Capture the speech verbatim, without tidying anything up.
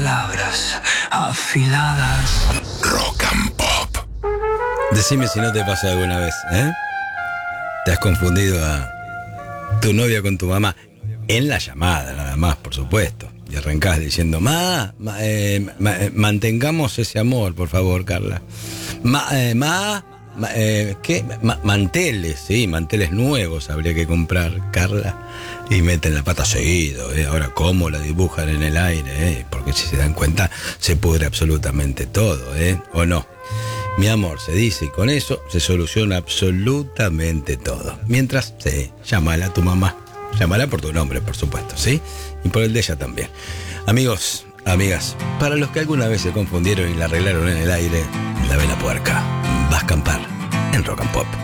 palabras afiladas. Rock and Pop. Decime si no te pasó alguna vez, ¿eh? Te has confundido a tu novia con tu mamá. En la llamada, nada más, por supuesto. Y arrancás diciendo, ma, ma, eh, ma eh, mantengamos ese amor, por favor, Carla. Ma, eh, ma, ma eh, ¿qué? Ma, manteles, sí, manteles nuevos habría que comprar, Carla. Y meten la pata seguido, ¿eh? Ahora, ¿cómo la dibujan en el aire? ¿eh? Porque si se dan cuenta, se pudre absolutamente todo, ¿eh? ¿O no? Mi amor, se dice, y con eso se soluciona absolutamente todo. Mientras, sí, llámala a tu mamá. Llámala por tu nombre, por supuesto, ¿sí? Y por el de ella también. Amigos, amigas, para los que alguna vez se confundieron y la arreglaron en el aire, la vela puerca. Vas a acampar en Rock and Pop.